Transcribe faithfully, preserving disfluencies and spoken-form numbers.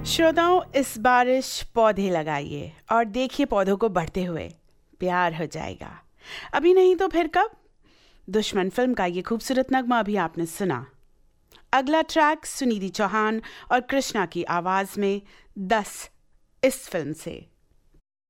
श्रोताओं, इस बारिश पौधे लगाइए और देखिए पौधों को बढ़ते हुए। प्यार हो जाएगा, अभी नहीं तो फिर कब। दुश्मन फिल्म का ये खूबसूरत नगमा अभी आपने सुना। अगला ट्रैक सुनिधि चौहान और कृष्णा की आवाज में दस इस फिल्म से।